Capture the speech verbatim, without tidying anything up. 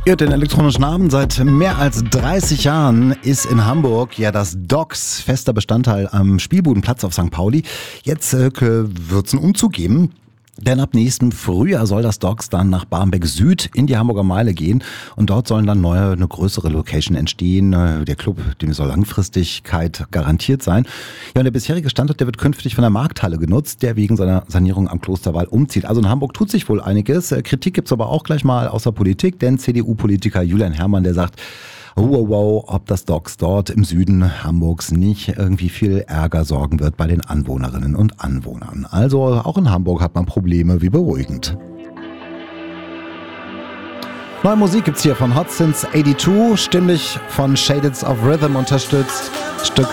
Ihr den elektronischen Abend. Seit mehr als dreißig Jahren ist in Hamburg ja das Docks fester Bestandteil am Spielbudenplatz auf Sankt Pauli. Jetzt äh, wird es einen Umzug geben. Denn ab nächstem Frühjahr soll das Docks dann nach Barmbek Süd in die Hamburger Meile gehen und dort sollen dann neue, eine größere Location entstehen. Der Club, dem soll Langfristigkeit garantiert sein. Ja, und der bisherige Standort, der wird künftig von der Markthalle genutzt, der wegen seiner Sanierung am Klosterwall umzieht. Also in Hamburg tut sich wohl einiges. Kritik gibt's aber auch gleich mal aus der Politik, denn C D U-Politiker Julian Herrmann, der sagt, wow, wow, ob das Docks dort im Süden Hamburgs nicht irgendwie viel Ärger sorgen wird bei den Anwohnerinnen und Anwohnern. Also auch in Hamburg hat man Probleme, wie beruhigend. Neue Musik gibt's hier von Hot Since zweiundachtzig, stimmlich von Shades of Rhythm unterstützt. Stück